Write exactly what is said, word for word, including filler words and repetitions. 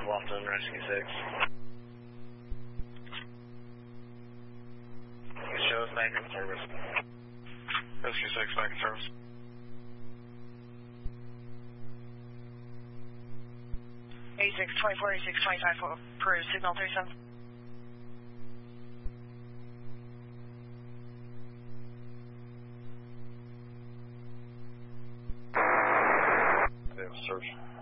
Lofton, Rescue six. Show us back in service. Rescue six, back in service. eighty-six twenty-four, eighty-six twenty-five, Peru, signal thirty-seven. Yeah, search.